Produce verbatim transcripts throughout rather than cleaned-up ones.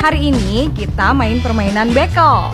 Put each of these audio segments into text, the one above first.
Hari ini kita main permainan bekel.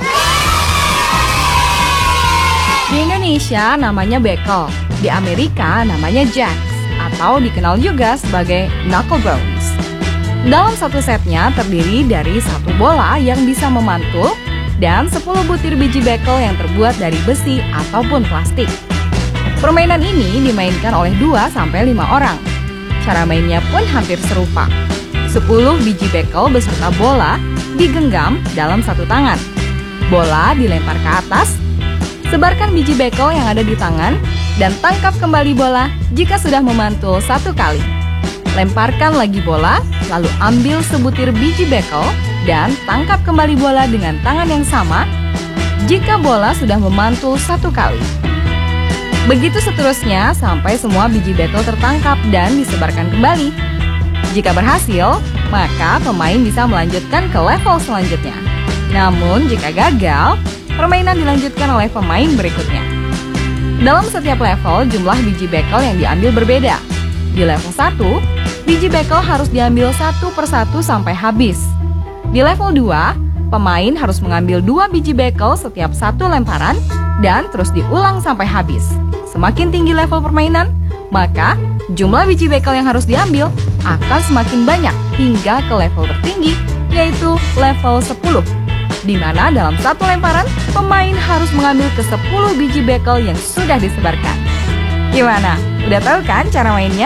Di Indonesia namanya bekel, di Amerika namanya jacks, atau dikenal juga sebagai knucklebones. Dalam satu setnya terdiri dari satu bola yang bisa memantul dan sepuluh butir biji bekel yang terbuat dari besi ataupun plastik. Permainan ini dimainkan oleh dua sampai lima orang. Cara mainnya pun hampir serupa. sepuluh biji bekel beserta bola digenggam dalam satu tangan. Bola dilempar ke atas. Sebarkan biji bekel yang ada di tangan dan tangkap kembali bola jika sudah memantul satu kali. Lemparkan lagi bola, lalu ambil sebutir biji bekel dan tangkap kembali bola dengan tangan yang sama jika bola sudah memantul satu kali. Begitu seterusnya sampai semua biji bekel tertangkap dan disebarkan kembali. Jika berhasil, maka pemain bisa melanjutkan ke level selanjutnya. Namun jika gagal, permainan dilanjutkan oleh pemain berikutnya. Dalam setiap level, jumlah biji bekel yang diambil berbeda. Di level satu, biji bekel harus diambil satu persatu sampai habis. Di level dua, pemain harus mengambil dua biji bekel setiap satu lemparan dan terus diulang sampai habis. Semakin tinggi level permainan, maka jumlah biji bekel yang harus diambil akan semakin banyak hingga ke level tertinggi, yaitu level sepuluh. Di mana dalam satu lemparan, pemain harus mengambil ke sepuluh biji bekel yang sudah disebarkan. Gimana? Udah tahu kan cara mainnya?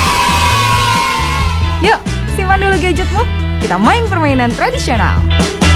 Yuk, simpan dulu gadgetmu. Kita main permainan tradisional.